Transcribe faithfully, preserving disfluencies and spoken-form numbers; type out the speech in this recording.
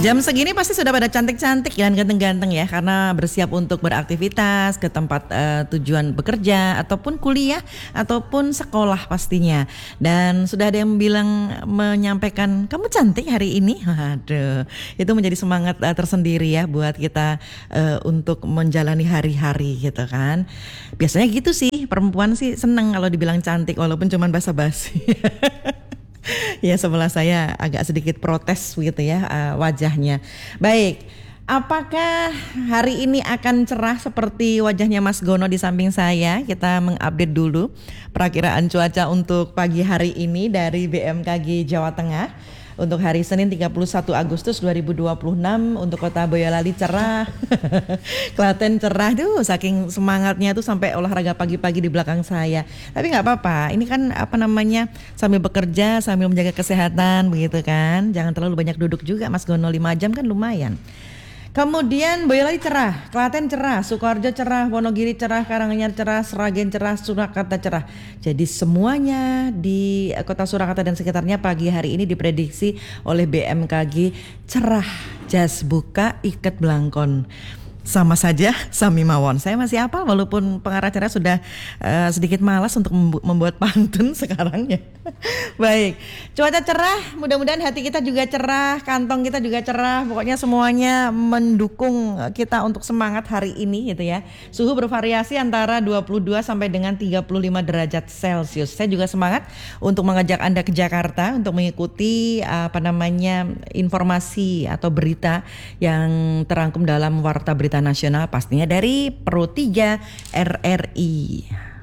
Jam segini pasti sudah pada cantik-cantik dan ganteng-ganteng ya, karena bersiap untuk beraktivitas ke tempat uh, tujuan bekerja ataupun kuliah ataupun sekolah pastinya. Dan sudah ada yang bilang menyampaikan kamu cantik hari ini. Waduh, itu menjadi semangat uh, tersendiri ya buat kita uh, untuk menjalani hari-hari gitu kan. Biasanya gitu sih, perempuan sih seneng kalau dibilang cantik walaupun cuman basa-basi. Ya, sebelah saya agak sedikit protes gitu ya uh, wajahnya. Baik, apakah hari ini akan cerah seperti wajahnya Mas Gono di samping saya? Kita mengupdate dulu perakiraan cuaca untuk pagi hari ini dari B M K G Jawa Tengah. Untuk hari Senin tiga puluh satu Agustus dua ribu dua puluh enam untuk kota Boyolali cerah, Klaten cerah, tuh saking semangatnya tuh sampai olahraga pagi-pagi di belakang saya. Tapi nggak apa-apa, ini kan apa namanya sambil bekerja sambil menjaga kesehatan begitu kan. Jangan terlalu banyak duduk juga Mas Gono, lima jam kan lumayan. Kemudian Boyolali cerah, Klaten cerah, Sukoharjo cerah, Wonogiri cerah, Karanganyar cerah, Sragen cerah, Surakarta cerah. Jadi semuanya di kota Surakarta dan sekitarnya pagi hari ini diprediksi oleh B M K G cerah, jas buka iket belangkon. Sama saja sami mawon. Saya masih hafal walaupun pengarah acara sudah uh, sedikit malas untuk membuat pantun sekarang ya. Baik, cuaca cerah, mudah-mudahan hati kita juga cerah, kantong kita juga cerah. Pokoknya semuanya mendukung kita untuk semangat hari ini gitu ya. Suhu bervariasi antara dua puluh dua sampai dengan tiga puluh lima derajat Celcius. Saya juga semangat untuk mengajak Anda ke Jakarta untuk mengikuti apa namanya informasi atau berita yang terangkum dalam Warta Berita Nasional, pastinya dari Pro tiga R R I.